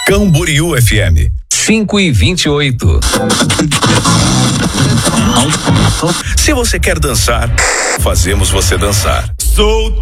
Camboriú FM 5:28. Se você quer dançar, fazemos você dançar.